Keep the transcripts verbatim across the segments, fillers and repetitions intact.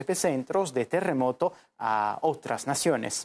epicentros de terremoto a otras naciones.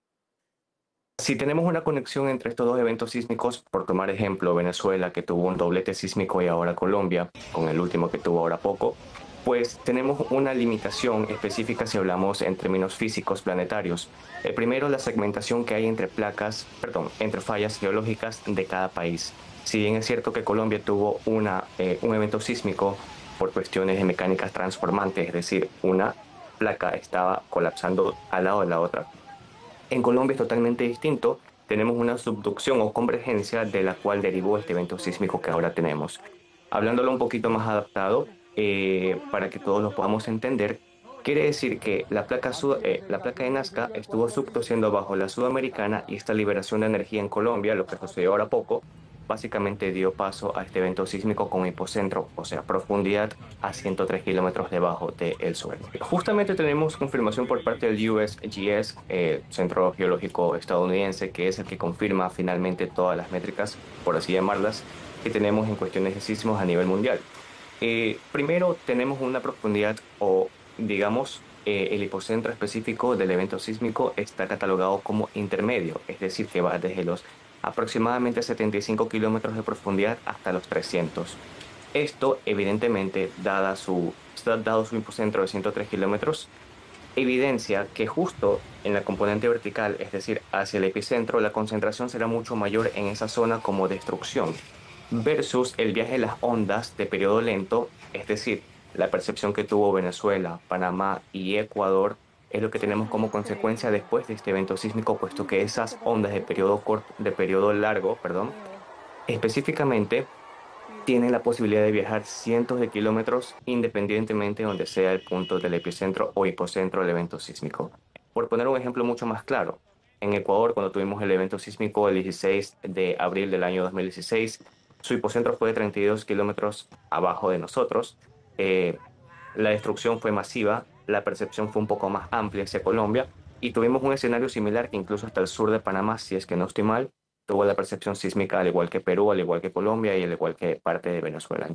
Si tenemos una conexión entre estos dos eventos sísmicos, por tomar ejemplo Venezuela, que tuvo un doblete sísmico, y ahora Colombia, con el último que tuvo ahora poco, pues tenemos una limitación específica si hablamos en términos físicos planetarios. El primero, la segmentación que hay entre placas, perdón, entre fallas geológicas de cada país. Si bien es cierto que Colombia tuvo una, eh, un evento sísmico por cuestiones de mecánicas transformantes, es decir, una placa estaba colapsando al lado de la otra. En Colombia es totalmente distinto. Tenemos una subducción o convergencia de la cual derivó este evento sísmico que ahora tenemos. Hablándolo un poquito más adaptado, eh, para que todos lo podamos entender, quiere decir que la placa, sud eh, la placa de Nazca estuvo subduciendo bajo la sudamericana, y esta liberación de energía en Colombia, lo que sucedió ahora poco, básicamente dio paso a este evento sísmico con hipocentro, o sea, profundidad a ciento tres kilómetros debajo del suelo. Justamente tenemos confirmación por parte del U S G S, eh, Centro Geológico Estadounidense, que es el que confirma finalmente todas las métricas, por así llamarlas, que tenemos en cuestiones de sismos a nivel mundial. Eh, primero tenemos una profundidad, o digamos, eh, el hipocentro específico del evento sísmico está catalogado como intermedio, es decir, que va desde los aproximadamente setenta y cinco kilómetros de profundidad hasta los trescientos. Esto, evidentemente, dada su, dado su hipocentro de ciento tres kilómetros, evidencia que justo en la componente vertical, es decir, hacia el epicentro, la concentración será mucho mayor en esa zona como destrucción, versus el viaje de las ondas de periodo lento, es decir, la percepción que tuvo Venezuela, Panamá y Ecuador, es lo que tenemos como consecuencia después de este evento sísmico, puesto que esas ondas de periodo corto, de periodo largo, perdón, específicamente tienen la posibilidad de viajar cientos de kilómetros independientemente de donde sea el punto del epicentro o hipocentro del evento sísmico. Por poner un ejemplo mucho más claro, en Ecuador, cuando tuvimos el evento sísmico el dieciséis de abril del año dos mil dieciséis, su hipocentro fue de treinta y dos kilómetros abajo de nosotros. Eh, la destrucción fue masiva, la percepción fue un poco más amplia hacia Colombia, y tuvimos un escenario similar que incluso hasta el sur de Panamá, si es que no estoy mal, tuvo la percepción sísmica al igual que Perú, al igual que Colombia y al igual que parte de Venezuela.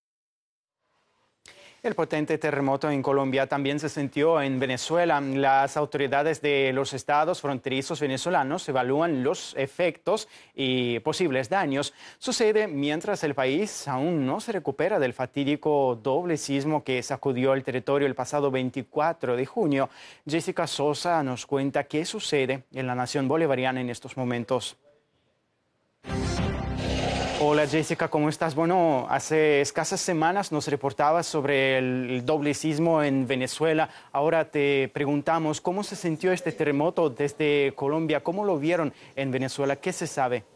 El potente terremoto en Colombia también se sintió en Venezuela. Las autoridades de los estados fronterizos venezolanos evalúan los efectos y posibles daños. Sucede mientras el país aún no se recupera del fatídico doble sismo que sacudió el territorio el pasado veinticuatro de junio. Jessica Sosa nos cuenta qué sucede en la nación bolivariana en estos momentos. Hola Jessica, ¿cómo estás? Bueno, hace escasas semanas nos reportabas sobre el, el doble sismo en Venezuela. Ahora te preguntamos, ¿cómo se sintió este terremoto desde Colombia? ¿Cómo lo vieron en Venezuela? ¿Qué se sabe?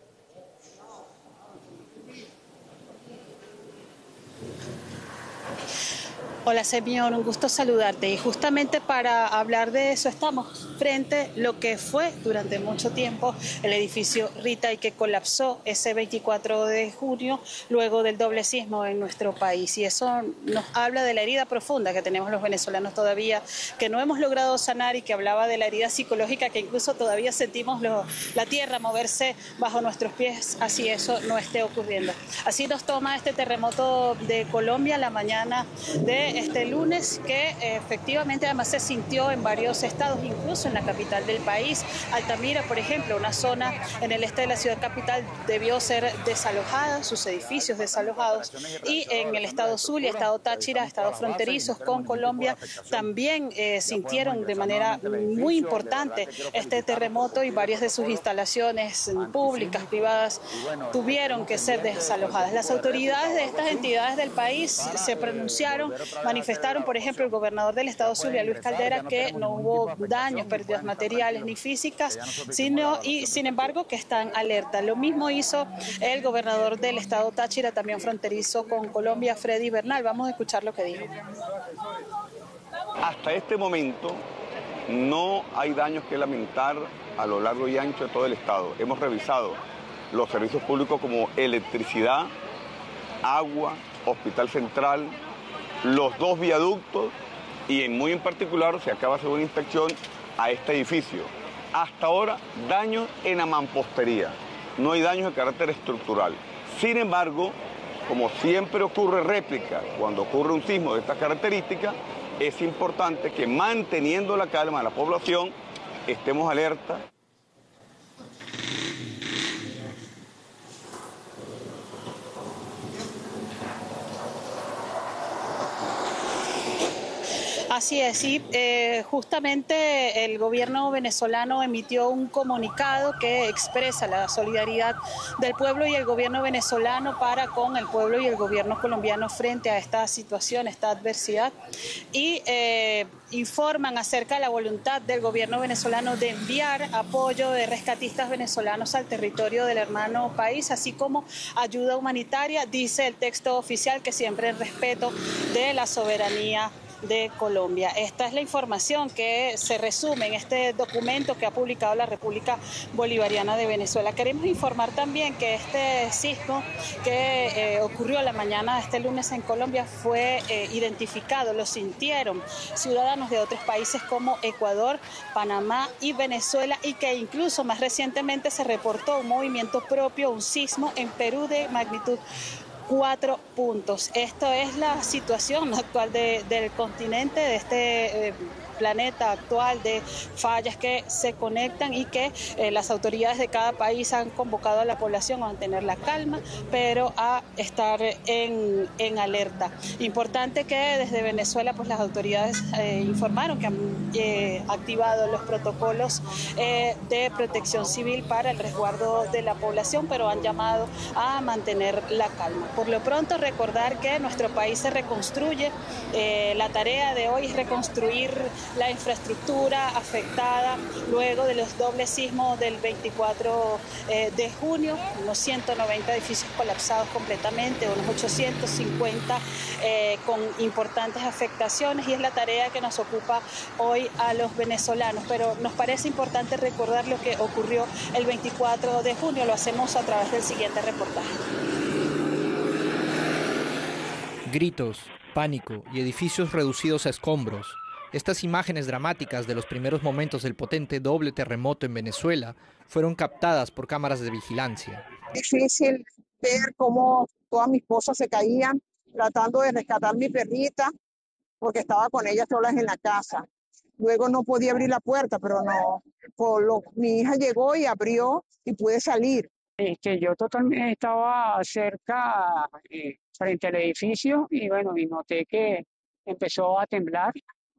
Hola, señor, un gusto saludarte. Y justamente para hablar de eso estamos frente a lo que fue durante mucho tiempo el edificio Rita y que colapsó ese veinticuatro de junio luego del doble sismo en nuestro país. Y eso nos habla de la herida profunda que tenemos los venezolanos todavía, que no hemos logrado sanar, y que hablaba de la herida psicológica, que incluso todavía sentimos lo, la tierra moverse bajo nuestros pies, así eso no esté ocurriendo. Así nos toma este terremoto de Colombia la mañana de este lunes, que eh, efectivamente además se sintió en varios estados, incluso en la capital del país. Altamira, por ejemplo, una zona en el este de la ciudad capital, debió ser desalojada, sus edificios desalojados, y en el estado Zulia, estado Táchira, estados fronterizos con Colombia, también eh, sintieron de manera muy importante este terremoto, y varias de sus instalaciones públicas, privadas, tuvieron que ser desalojadas. Las autoridades de estas entidades del país se pronunciaron, manifestaron, por ejemplo, el gobernador del estado Zulia, Luis Caldera, que no hubo daños, pérdidas materiales ni físicas, sino, y sin embargo que están alerta. Lo mismo hizo el gobernador del estado Táchira, también fronterizo con Colombia, Freddy Bernal. Vamos a escuchar lo que dijo. Hasta este momento no hay daños que lamentar a lo largo y ancho de todo el estado. Hemos revisado los servicios públicos como electricidad, agua, hospital central, los dos viaductos, y en muy en particular se acaba de hacer una inspección a este edificio. Hasta ahora, daños en la mampostería, no hay daños de carácter estructural. Sin embargo, como siempre ocurre réplica cuando ocurre un sismo de estas características, es importante que manteniendo la calma de la población, estemos alerta. Así es, sí, eh, justamente el gobierno venezolano emitió un comunicado que expresa la solidaridad del pueblo y el gobierno venezolano para con el pueblo y el gobierno colombiano frente a esta situación, esta adversidad, y eh, informan acerca de la voluntad del gobierno venezolano de enviar apoyo de rescatistas venezolanos al territorio del hermano país, así como ayuda humanitaria, dice el texto oficial, que siempre en respeto de la soberanía de Colombia. Esta es la información que se resume en este documento que ha publicado la República Bolivariana de Venezuela. Queremos informar también que este sismo que eh, ocurrió la mañana de este lunes en Colombia fue eh, identificado, lo sintieron ciudadanos de otros países como Ecuador, Panamá y Venezuela, y que incluso más recientemente se reportó un movimiento propio, un sismo en Perú de magnitud cuatro puntos. Esto es la situación actual de, del continente, de este eh, planeta actual, de fallas que se conectan y que eh, las autoridades de cada país han convocado a la población a mantener la calma, pero a estar en, en alerta. Importante que desde Venezuela pues las autoridades eh, informaron que han eh, activado los protocolos eh, de protección civil para el resguardo de la población, pero han llamado a mantener la calma. Por lo pronto, recordar que nuestro país se reconstruye. Eh, la tarea de hoy es reconstruir la infraestructura afectada luego de los dobles sismos del veinticuatro eh, de junio, unos ciento noventa edificios colapsados completamente, unos ochocientos cincuenta eh, con importantes afectaciones, y es la tarea que nos ocupa hoy a los venezolanos. Pero nos parece importante recordar lo que ocurrió el veinticuatro de junio. Lo hacemos a través del siguiente reportaje. Gritos, pánico y edificios reducidos a escombros. Estas imágenes dramáticas de los primeros momentos del potente doble terremoto en Venezuela fueron captadas por cámaras de vigilancia. Difícil ver cómo todas mis cosas se caían, tratando de rescatar a mi perrita, porque estaba con ella solas en la casa. Luego no podía abrir la puerta, pero no, por lo, mi hija llegó y abrió y pude salir. Este, yo totalmente estaba cerca, eh, frente al edificio, y bueno, y noté que empezó a temblar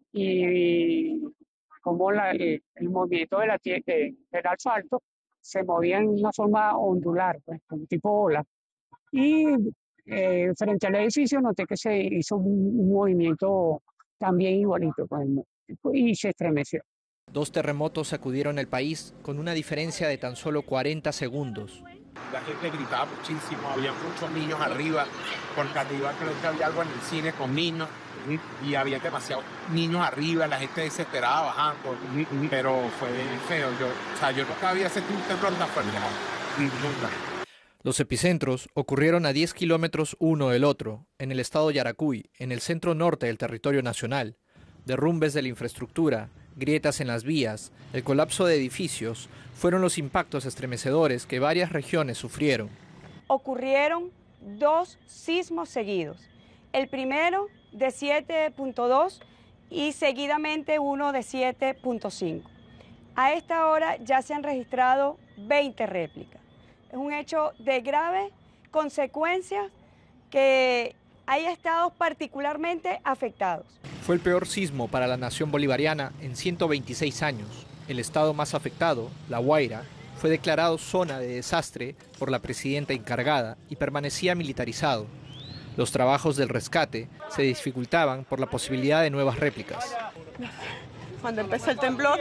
y, y como la, eh, el movimiento de la, de, del asfalto se movía en una forma ondular, pues, como tipo ola. Y eh, frente al edificio noté que se hizo un, un movimiento también igualito, pues, y se estremeció. Dos terremotos sacudieron el país con una diferencia de tan solo cuarenta segundos. La gente gritaba muchísimo, había muchos niños arriba, porque arriba creo que había algo en el cine con niños, y había demasiados niños arriba, la gente desesperada bajando, pero fue feo. Yo, o sea, yo nunca había sentido un temblor tan fuerte. Nunca. Los epicentros ocurrieron a diez kilómetros uno del otro, en el estado Yaracuy, en el centro norte del territorio nacional. Derrumbes de la infraestructura, grietas en las vías, el colapso de edificios fueron los impactos estremecedores que varias regiones sufrieron. Ocurrieron dos sismos seguidos, el primero de siete punto dos y seguidamente uno de siete punto cinco. A esta hora ya se han registrado veinte réplicas. Es un hecho de graves consecuencias que hay estados particularmente afectados. Fue el peor sismo para la nación bolivariana en ciento veintiséis años. El estado más afectado, La Guaira, fue declarado zona de desastre por la presidenta encargada y permanecía militarizado. Los trabajos del rescate se dificultaban por la posibilidad de nuevas réplicas. Cuando empezó el temblor,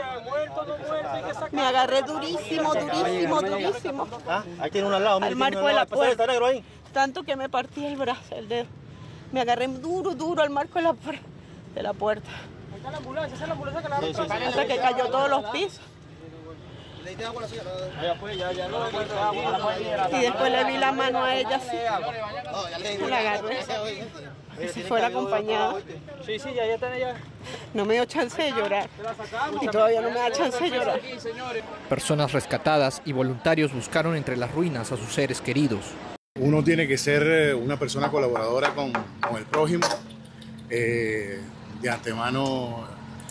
me agarré durísimo, durísimo, durísimo. Ah, ahí tiene uno al lado, al marco de la puerta. Tanto que me partí el brazo, el dedo. Me agarré duro, duro al marco de la puerta. de la puerta. Ahí está la ambulancia, esa es la ambulancia que la sí, sí, sí, hasta que cayó todos los pisos. Y después le vi la mano a ella así. La agarré. Y si fuera acompañada. Sí, sí, ya, ya está ella. No me dio chance de llorar. Y todavía no me da chance de llorar. Personas rescatadas y voluntarios buscaron entre las ruinas a sus seres queridos. Uno tiene que ser una persona colaboradora con, con el prójimo. Eh, de antemano